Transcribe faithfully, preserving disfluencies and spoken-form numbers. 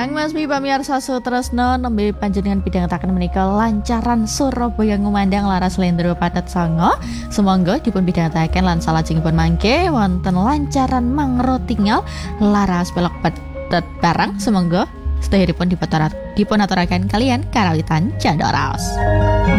Kangmas mi pamirsa sutresna nembe panjenengan pidhangetaken menika lancaran Surabaya ngumandang laras slendro patet sanga. Sumangga dipun pidhangetaken lan salajengipun mangke wonten lancaran mangro tinggal laras pelok patet barang. Sumangga sedheripun dipun aturaken kalian karawitan Candoros.